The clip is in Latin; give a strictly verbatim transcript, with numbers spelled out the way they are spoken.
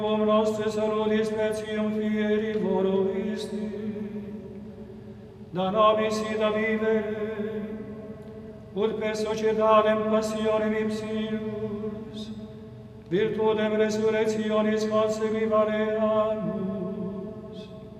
Om nostre salutis specium fieri voro isti, da nobis ida vivere, ut per societatem passionem ipsius, virtutem resurrectionis conseguivaleamus,